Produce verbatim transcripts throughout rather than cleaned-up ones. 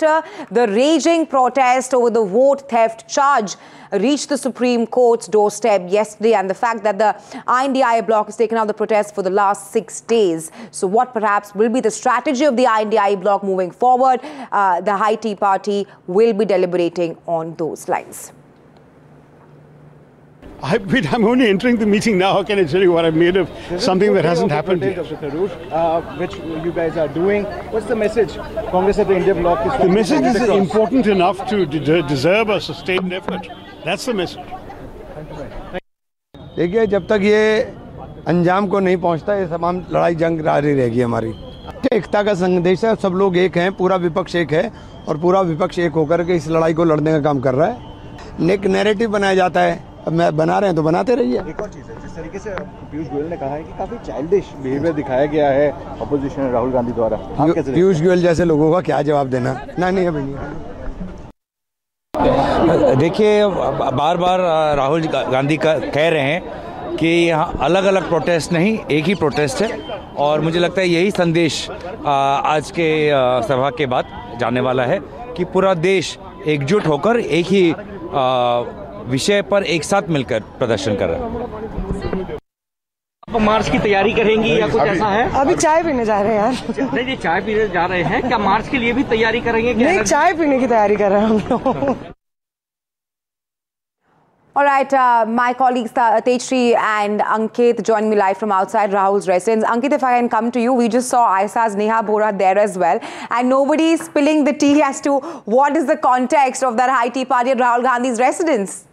after the raging protest over the vote theft charge reached the Supreme Court's doorstep yesterday, and the fact that the I N D I A bloc has taken out the protest for the last six days. So what perhaps will be the strategy of the I N D I A bloc moving forward? Uh, the High Tea Party will be deliberating on those lines. I, I'm only entering the meeting now. How can I tell you what I've made of something that hasn't happened yet? Uh, which you guys are doing. What's the message? Congress of the India bloc is. The message is important enough to de deserve a sustained effort. That's the message. देखिए, जब तक ये अंजाम को नहीं पहुंचता, ये तमाम लड़ाई जंग जारी रहेगी हमारी। एकता का संदेश है, सब लोग एक हैं, पूरा विपक्ष एक है और पूरा विपक्ष एक होकर के इस लड़ाई को लड़ने का काम कर रहा है। एक नैरेटिव बनाया जाता है, अब मैं बना रहे हैं तो बनाते रहिए। एक और चीज़ है, जिस तरीके से पीयूष गोयल ने कहा है कि काफी चाइल्डिश बिहेवियर दिखाया गया है अपोजिशन राहुल गांधी द्वारा, पीयूष गोयल जैसे लोगों का क्या जवाब देना? नहीं नहीं अभी नहीं। देखिए, बार बार राहुल गांधी का कह रहे हैं कि यहाँ अलग अलग प्रोटेस्ट नहीं, एक ही प्रोटेस्ट है, और मुझे लगता है यही संदेश आज के सभा के बाद जाने वाला है कि पूरा देश एकजुट होकर एक ही विषय पर एक साथ मिलकर प्रदर्शन कर रहा है। आप मार्च की तैयारी करेंगी या कुछ ऐसा है? अभी चाय पीने जा रहे हैं यार। नहीं नहीं, चाय पीने जा रहे हैं, क्या मार्च के लिए भी तैयारी करेंगे? नहीं, चाय पीने की तैयारी कर रहे हैं हम लोग। All right, uh, my colleagues Tejshri and Ankit join me live from outside Rahul's residence. Ankit, if I can come to you, we just saw I S A's Neha Bora there as well, and nobody is spilling the tea as to what is the context of that High Tea Party at Rahul Gandhi's residence.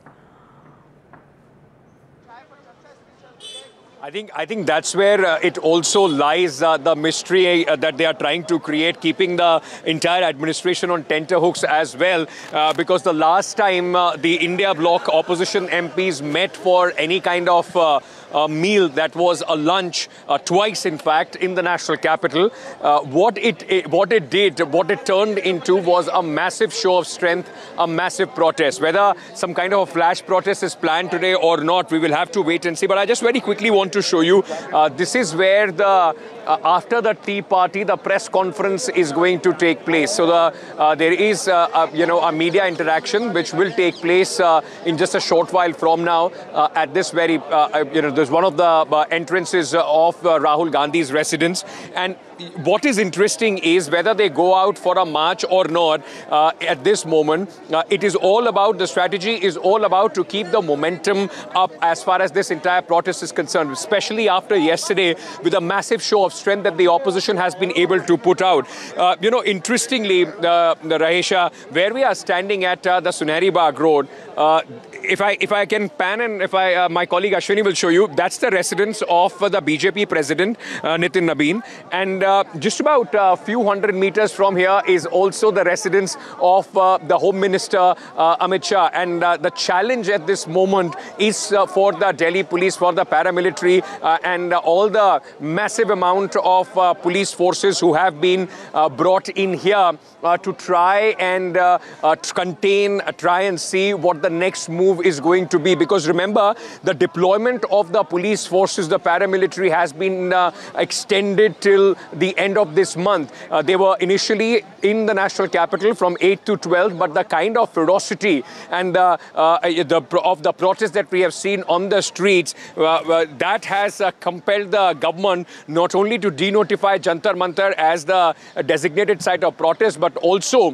I think I think that's where uh, it also lies, uh, the mystery uh, that they are trying to create, keeping the entire administration on tenterhooks as well. Uh, because the last time uh, the India bloc opposition M Ps met for any kind of uh, a meal, that was a lunch, uh, twice in fact, in the national capital. Uh, what it, it what it did, what it turned into was a massive show of strength, a massive protest. Whether some kind of a flash protest is planned today or not, we will have to wait and see. But I just very quickly want to show you, uh, this is where the Uh, after the Tea Party, the press conference is going to take place. So the uh, there is, uh, a, you know, a media interaction which will take place uh, in just a short while from now uh, at this very, uh, you know, there's one of the uh, entrances of uh, Rahul Gandhi's residence. And what is interesting is whether they go out for a march or not uh, at this moment. Uh, it is all about, the strategy is all about to keep the momentum up as far as this entire protest is concerned, especially after yesterday with a massive show of strength that the opposition has been able to put out. Uh, you know, interestingly, uh, Rahesha, where we are standing at uh, the Sunehri Bagh Road, uh, if I if I can pan and if I uh, my colleague Ashwini will show you, that's the residence of uh, the B J P president uh, Nitin Nabin, and uh, just about a uh, few hundred meters from here is also the residence of uh, the Home Minister uh, Amit Shah. And uh, the challenge at this moment is uh, for the Delhi police, for the paramilitary uh, and uh, all the massive amount of uh, police forces who have been uh, brought in here uh, to try and uh, uh, contain, uh, try and see what the next move is going to be. Because remember, the deployment of the police forces, the paramilitary, has been uh, extended till the end of this month. Uh, they were initially in the national capital from eighth to twelfth, but the kind of ferocity and the, uh, the of the protests that we have seen on the streets, uh, uh, that has uh, compelled the government not only to denotify Jantar Mantar as the designated site of protest, but also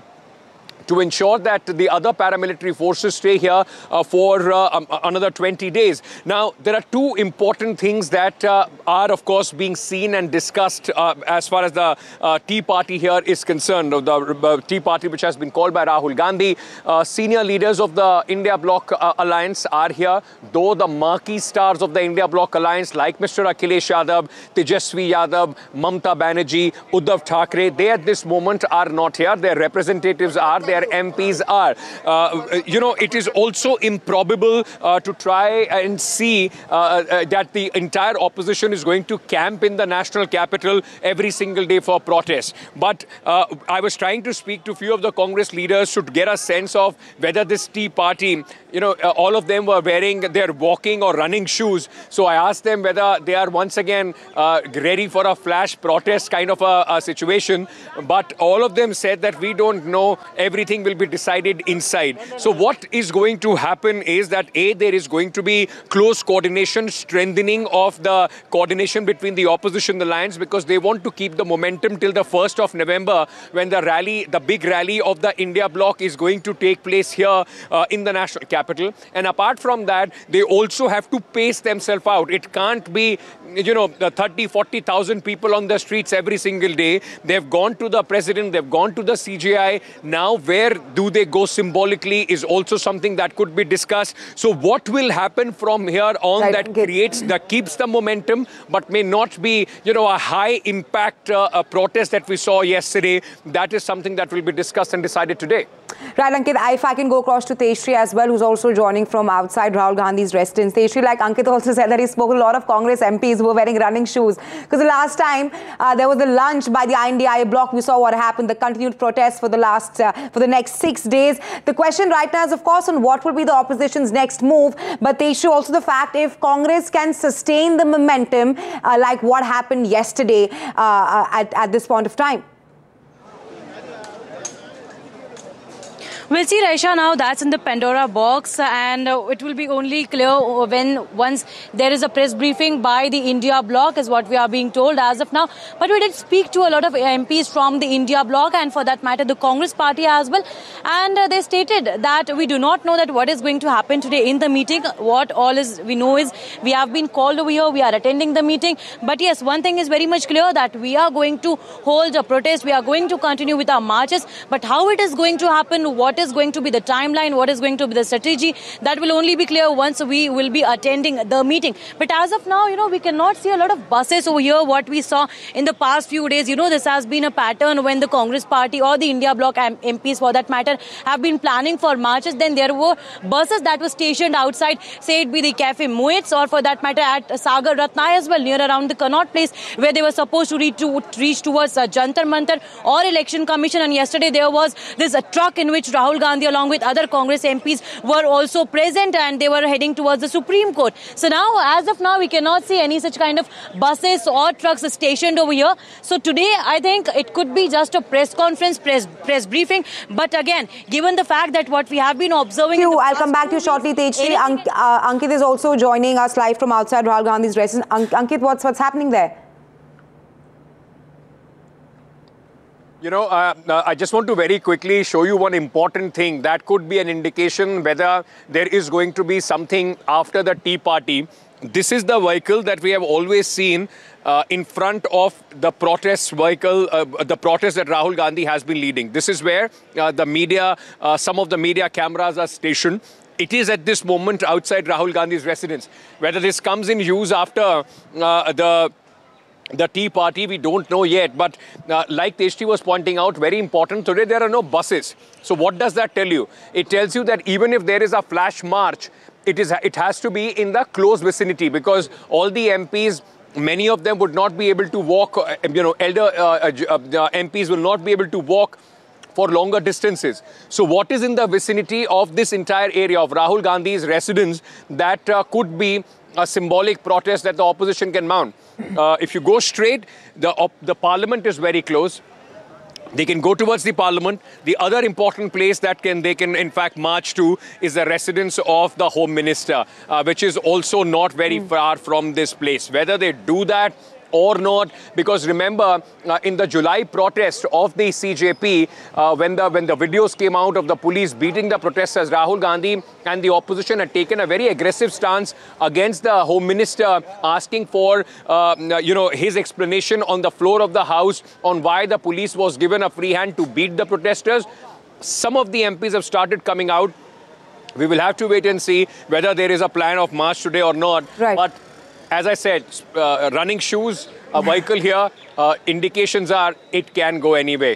to ensure that the other paramilitary forces stay here uh, for uh, um, another twenty days. Now, there are two important things that uh, are, of course, being seen and discussed uh, as far as the uh, Tea Party here is concerned, the uh, Tea Party which has been called by Rahul Gandhi. Uh, senior leaders of the India Bloc uh, Alliance are here, though the marquee stars of the India Bloc Alliance, like Mister Akhilesh Yadav, Tejasvi Yadav, Mamta Banerjee, Uddhav Thackeray, they at this moment are not here. Their representatives are there. their M Ps are. Uh, you know, it is also improbable uh, to try and see uh, uh, that the entire opposition is going to camp in the national capital every single day for protest. But uh, I was trying to speak to a few of the Congress leaders to get a sense of whether this Tea Party, you know, uh, all of them were wearing their walking or running shoes. So I asked them whether they are once again uh, ready for a flash protest kind of a, a situation. But all of them said that we don't know, everything will be decided inside. So what is going to happen is that A, there is going to be close coordination, strengthening of the coordination between the opposition, the alliance, because they want to keep the momentum till the first of November, when the rally, the big rally of the India bloc is going to take place here uh, in the national capital. And apart from that, they also have to pace themselves out. It can't be, you know, thirty, forty thousand people on the streets every single day. They've gone to the president, they've gone to the C J I. Now, where do they go symbolically is also something that could be discussed. So what will happen from here on right. that creates, that keeps the momentum, but may not be, you know, a high impact uh, a protest that we saw yesterday. That is something that will be discussed and decided today. Right, Ankit, if I can go across to Tejshri as well, who's also joining from outside Rahul Gandhi's residence. Tejshri, like Ankit also said, that he spoke to a lot of Congress M Ps who were wearing running shoes. Because the last time uh, there was a lunch by the I N D I A bloc, we saw what happened, the continued protests for the last, uh, for the next six days. The question right now is, of course, on what will be the opposition's next move. But Tejshri, also the fact if Congress can sustain the momentum uh, like what happened yesterday uh, at, at this point of time. We'll see, Raisha, now that's in the Pandora box, and uh, it will be only clear when once there is a press briefing by the India bloc, is what we are being told as of now. But we did speak to a lot of M Ps from the India bloc, and for that matter, the Congress party as well. And uh, they stated that we do not know that what is going to happen today in the meeting. What all is we know is we have been called over here, we are attending the meeting. But yes, one thing is very much clear, that we are going to hold a protest, we are going to continue with our marches. But how it is going to happen, what is going to be the timeline, what is going to be the strategy, that will only be clear once we will be attending the meeting. But as of now, you know, we cannot see a lot of buses over here, what we saw in the past few days. You know, this has been a pattern when the Congress party or the India bloc M Ps for that matter have been planning for marches. Then there were buses that were stationed outside, say it be the Cafe Moits or for that matter at Sagar Ratna as well, near around the Connaught Place, where they were supposed to reach, to, reach towards uh, Jantar Mantar or Election Commission. And yesterday there was this uh, truck in which Rahul Gandhi along with other Congress M Ps were also present, and they were heading towards the Supreme Court. So now, as of now, we cannot see any such kind of buses or trucks stationed over here. So today, I think it could be just a press conference, press press briefing. But again, given the fact that what we have been observing... You, I'll come back to you shortly, Tejshri. Ank uh, Ankit is also joining us live from outside Rahul Gandhi's residence. Ank Ankit, what's, what's happening there? You know, uh, uh, I just want to very quickly show you one important thing that could be an indication whether there is going to be something after the Tea Party. This is the vehicle that we have always seen uh, in front of the protest vehicle, uh, the protest that Rahul Gandhi has been leading. This is where uh, the media, uh, some of the media cameras are stationed. It is at this moment outside Rahul Gandhi's residence. Whether this comes in use after uh, the The Tea Party, we don't know yet. But uh, like Tejshri was pointing out, very important, today there are no buses. So what does that tell you? It tells you that even if there is a flash march, it is it has to be in the close vicinity, because all the M Ps, many of them would not be able to walk, you know, elder uh, uh, M Ps will not be able to walk for longer distances. So what is in the vicinity of this entire area of Rahul Gandhi's residence that uh, could be a symbolic protest that the opposition can mount? Uh, if you go straight, the, uh, the parliament is very close. They can go towards the parliament. The other important place that can they can in fact march to is the residence of the Home Minister, uh, which is also not very mm. far from this place. Whether they do that or not, because remember uh, in the July protest of the C J P, uh, when the when the videos came out of the police beating the protesters, Rahul Gandhi and the opposition had taken a very aggressive stance against the Home Minister, asking for uh, you know his explanation on the floor of the House on why the police was given a free hand to beat the protesters. Some of the M Ps have started coming out. We will have to wait and see whether there is a plan of march today or not. Right. But as I said, uh, running shoes, a vehicle here, uh, indications are it can go anyway.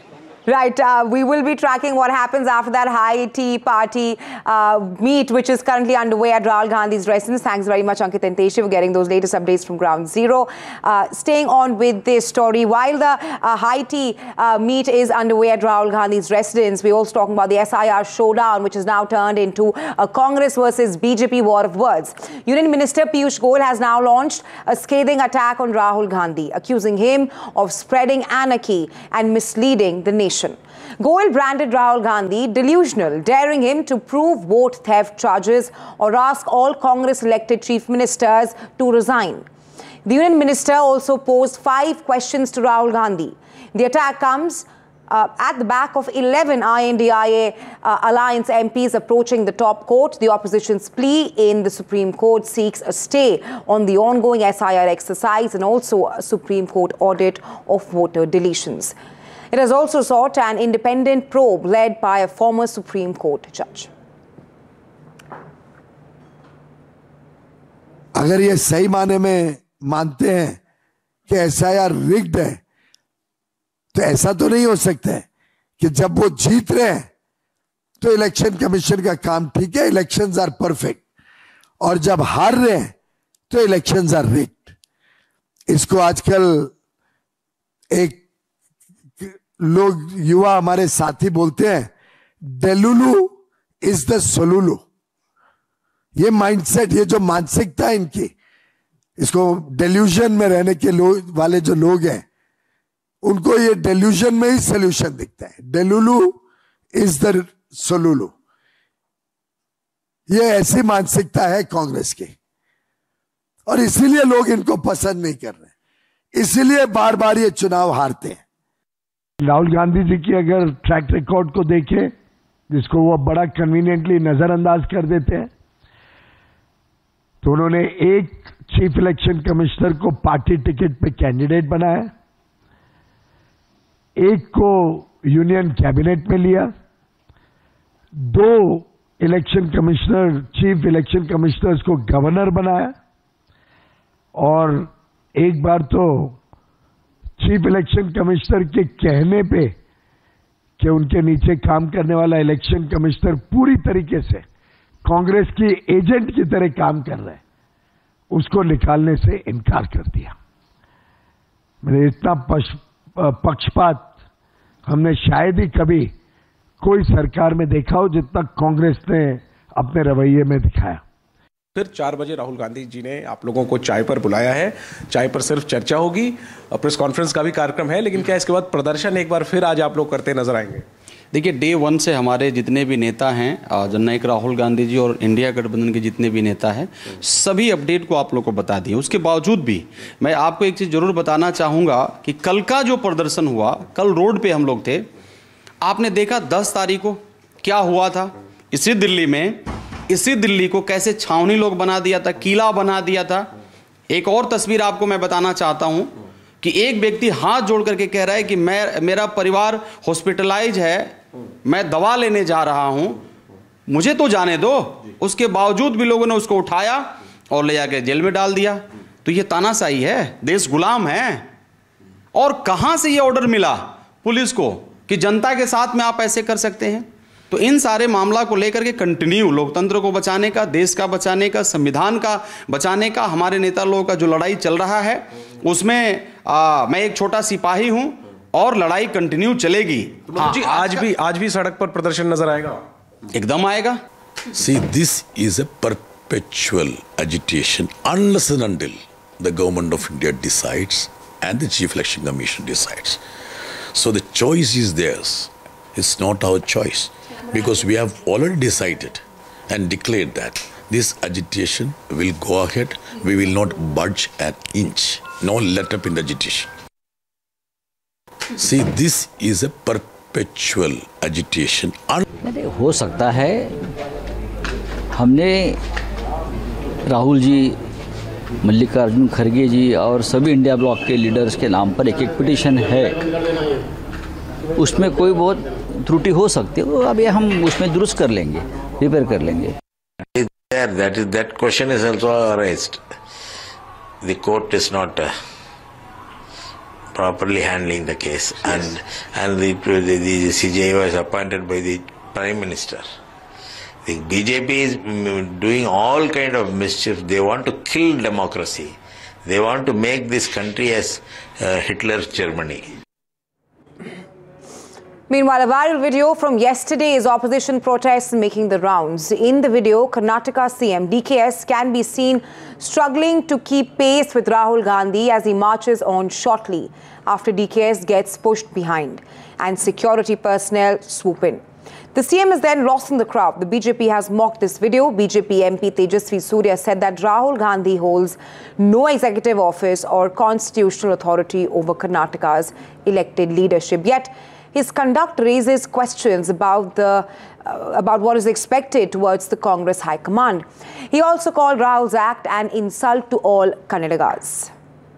Right, uh, we will be tracking what happens after that high tea party uh, meet, which is currently underway at Rahul Gandhi's residence. Thanks very much, Ankit and Teshi, for getting those latest updates from Ground Zero. Uh, staying on with this story, while the uh, high tea uh, meet is underway at Rahul Gandhi's residence, we're also talking about the S I R showdown, which has now turned into a Congress versus B J P war of words. Union Minister Piyush Goyal has now launched a scathing attack on Rahul Gandhi, accusing him of spreading anarchy and misleading the nation. Goyal branded Rahul Gandhi delusional, daring him to prove vote theft charges or ask all Congress elected chief ministers to resign. The Union Minister also posed five questions to Rahul Gandhi. The attack comes uh, at the back of eleven I N D I A uh, Alliance M Ps approaching the top court. The opposition's plea in the Supreme Court seeks a stay on the ongoing S I R exercise and also a Supreme Court audit of voter deletions. It has also sought an independent probe led by a former Supreme Court judge. अगर ये सही माने में मानते हैं कि S I R rigged है, तो ऐसा तो नहीं हो सकता है कि जब वो जीत रहे हैं तो इलेक्शन कमीशन का काम ठीक है, इलेक्शंस आर परफेक्ट, और जब हार रहे हैं तो इलेक्शंस आर रिग्ड। इसको आजकल एक लोग युवा हमारे साथी बोलते हैं, डेलुलू इज द सोलुलू। ये माइंडसेट, ये जो मानसिकता है इनकी, इसको डेल्यूजन में रहने के लोग वाले जो लोग हैं, उनको ये डेल्यूजन में ही सोल्यूशन दिखता है। डेलुलू इज द सोलुलू। ये ऐसी मानसिकता है कांग्रेस की, और इसीलिए लोग इनको पसंद नहीं कर रहे, इसीलिए बार बार ये चुनाव हारते हैं। राहुल गांधी जी की अगर ट्रैक रिकॉर्ड को देखें, जिसको वो बड़ा कन्वीनियंटली नजरअंदाज कर देते हैं, तो उन्होंने एक चीफ इलेक्शन कमिश्नर को पार्टी टिकट पे कैंडिडेट बनाया, एक को यूनियन कैबिनेट में लिया, दो election commissioner chief election commissioners को गवर्नर बनाया, और एक बार तो चीफ इलेक्शन कमिश्नर के कहने पे कि उनके नीचे काम करने वाला इलेक्शन कमिश्नर पूरी तरीके से कांग्रेस की एजेंट की तरह काम कर रहा है, उसको निकालने से इनकार कर दिया। मैंने इतना पक्षपात हमने शायद ही कभी कोई सरकार में देखा हो जितना कांग्रेस ने अपने रवैये में दिखाया। फिर चार बजे राहुल गांधी जी ने आप लोगों को चाय पर बुलाया है। चाय पर सिर्फ चर्चा होगी, प्रेस कॉन्फ्रेंस का भी कार्यक्रम है, लेकिन क्या इसके बाद प्रदर्शन एक बार फिर आज आप लोग करते नजर आएंगे? देखिए, डे वन से हमारे जितने भी नेता हैं, जननायक राहुल गांधी जी और इंडिया गठबंधन के जितने भी नेता हैं, सभी अपडेट को आप लोग को बता दिए। उसके बावजूद भी मैं आपको एक चीज़ जरूर बताना चाहूँगा कि कल का जो प्रदर्शन हुआ, कल रोड पे हम लोग थे, आपने देखा दस तारीख को क्या हुआ था इसी दिल्ली में। इसी दिल्ली को कैसे छावनी लोग बना दिया था, किला बना दिया था। एक और तस्वीर आपको मैं बताना चाहता हूं कि एक व्यक्ति हाथ जोड़ करके कह रहा है कि मैं मेरा परिवार हॉस्पिटलाइज है, मैं दवा लेने जा रहा हूं, मुझे तो जाने दो। उसके बावजूद भी लोगों ने उसको उठाया और ले जाकर जेल में डाल दिया। तो ये तानाशाही है, देश गुलाम है। और कहां से ये ऑर्डर मिला पुलिस को कि जनता के साथ में आप ऐसे कर सकते हैं? तो इन सारे मामला को लेकर के कंटिन्यू लोकतंत्र को बचाने का, देश का बचाने का, संविधान का बचाने का हमारे नेता लोगों का जो लड़ाई चल रहा है, उसमें आ, मैं एक छोटा सिपाही हूं और लड़ाई कंटिन्यू चलेगी। हाँ, जी, आज भी आज भी सड़क पर प्रदर्शन नजर आएगा? एकदम आएगा। See, this is a perpetual agitation unless and until the government of India decides and the Chief Election Commission decides. So the choice is theirs. It's not our choice, because we have already decided and declared that this agitation will go ahead. We will not budge an inch. No let up in the agitation. See, this is a perpetual agitation. हो सकता है हमने राहुल जी, मल्लिकार्जुन खड़गे जी और सभी India block के leaders के नाम पर एक एक पिटीशन है, उसमें कोई बहुत त्रुटि हो सकती है, तो अभी हम उसमें दुरुस्त कर लेंगे, रिपेयर कर लेंगे। That is that question is also raised. The court is not uh, properly handling the case, and and the, the, the C J I was appointed by the Prime Minister. The B J P is doing all kind of mischief. They want to kill democracy. They want to make this country as uh, Hitler's Germany. Meanwhile, a viral video from yesterday's opposition protests making the rounds. In the video, Karnataka C M D K S can be seen struggling to keep pace with Rahul Gandhi as he marches on shortly after D K S gets pushed behind and security personnel swoop in. The C M is then lost in the crowd. The B J P has mocked this video. B J P M P Tejasvi Surya said that Rahul Gandhi holds no executive office or constitutional authority over Karnataka's elected leadership. Yet, his conduct raises questions about the uh, about what is expected towards the Congress High Command. He also called Rahul's act an insult to all Kannadigas.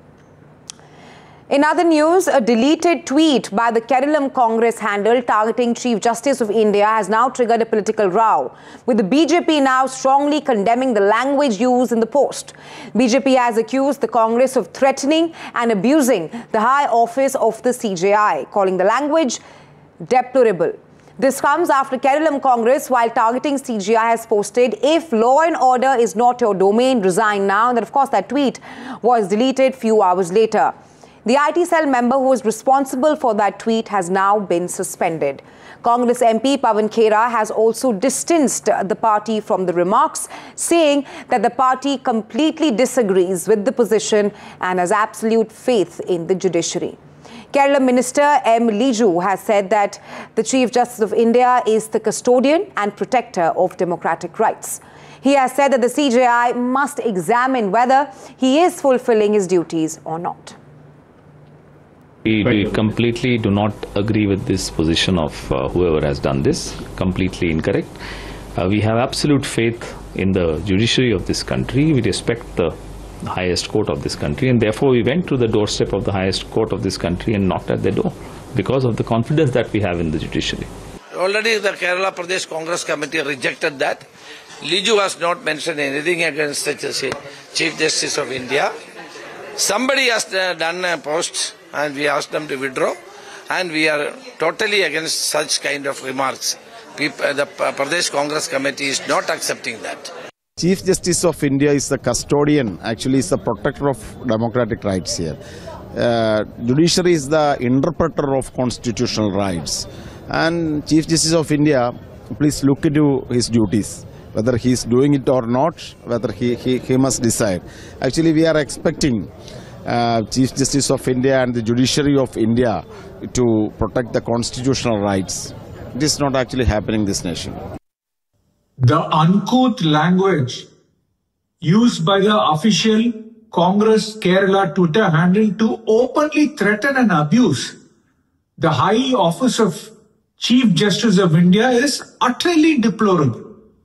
In other news, a deleted tweet by the Kerala Congress handle targeting Chief Justice of India has now triggered a political row, with the B J P now strongly condemning the language used in the post. B J P has accused the Congress of threatening and abusing the high office of the C J I, calling the language deplorable. This comes after Kerala Congress, while targeting C J I, has posted, "If law and order is not your domain, resign now." And then, of course, that tweet was deleted few hours later. The I T cell member who was responsible for that tweet has now been suspended. Congress M P Pawan Khera has also distanced the party from the remarks, saying that the party completely disagrees with the position and has absolute faith in the judiciary. Kerala Minister M. Liju has said that the Chief Justice of India is the custodian and protector of democratic rights. He has said that the C J I must examine whether he is fulfilling his duties or not. We, we completely do not agree with this position of uh, whoever has done this. Completely incorrect. Uh, we have absolute faith in the judiciary of this country. We respect the highest court of this country, and therefore we went to the doorstep of the highest court of this country and knocked at their door because of the confidence that we have in the judiciary. Already the Kerala Pradesh Congress Committee rejected that. Liju has not mentioned anything against the Chief Justice of India. Somebody has done a post and we asked them to withdraw, and we are totally against such kind of remarks. People, the Pradesh Congress Committee is not accepting that. Chief Justice of India is the custodian, actually is the protector of democratic rights here. Uh, judiciary is the interpreter of constitutional rights. And Chief Justice of India, please look into his duties. Whether he is doing it or not, whether he, he, he must decide. Actually, we are expecting uh, Chief Justice of India and the judiciary of India to protect the constitutional rights. It is not actually happening in this nation. The uncouth language used by the official Congress Kerala Twitter handle to openly threaten and abuse the high office of Chief Justice of India is utterly deplorable.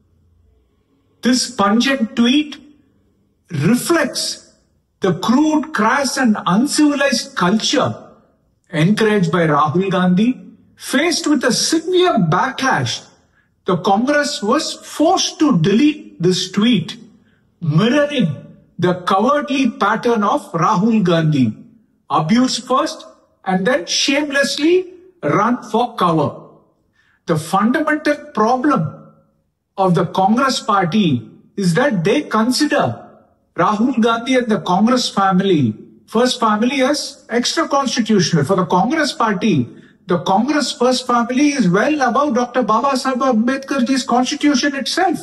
This pungent tweet reflects the crude, crass and uncivilized culture encouraged by Rahul Gandhi. Faced with a severe backlash, the Congress was forced to delete this tweet, mirroring the cowardly pattern of Rahul Gandhi. Abuse first and then shamelessly run for cover. The fundamental problem of the Congress party is that they consider Rahul Gandhi and the Congress family, first family, as extra-constitutional. For the Congress party, the Congress first family is well above Doctor Babasaheb Ambedkarji's constitution itself.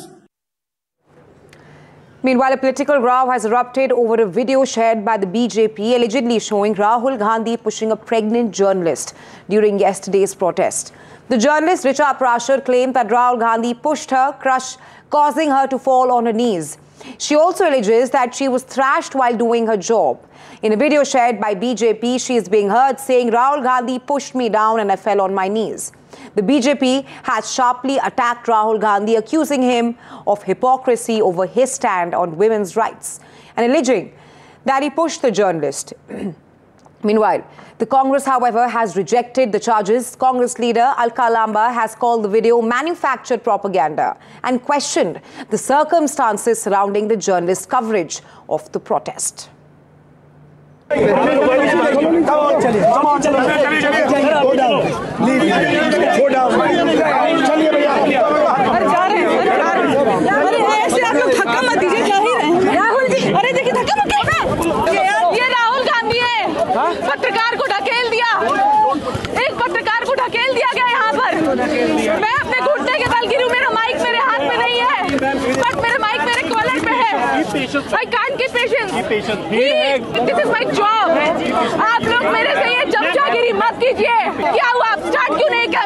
Meanwhile, a political row has erupted over a video shared by the B J P allegedly showing Rahul Gandhi pushing a pregnant journalist during yesterday's protest. The journalist Richa Prashar claimed that Rahul Gandhi pushed her, crush, causing her to fall on her knees. She also alleges that she was thrashed while doing her job. In a video shared by B J P, she is being heard saying, "Rahul Gandhi pushed me down and I fell on my knees." The B J P has sharply attacked Rahul Gandhi, accusing him of hypocrisy over his stand on women's rights and alleging that he pushed the journalist. Meanwhile, the Congress, however, has rejected the charges. Congress leader Alka Lamba has called the video manufactured propaganda and questioned the circumstances surrounding the journalist's coverage of the protest. Rahul ji, अरे देखिए धक्का मुक्की है। ये राहुल गांधी है, पत्रकार को ढकेल दिया, एक पत्रकार को ढकेल दिया गया यहाँ पर। मैं अपने घुटने के बल गिरूं, मेरा माइक मेरे हाथ में नहीं है, बट मेरे माइक मेरे कॉलर पे है। I can't keep patience. This is my job. आप लोग मेरे से ये चमचागिरी मत कीजिए। क्या हुआ, आप स्टार्ट क्यों नहीं कर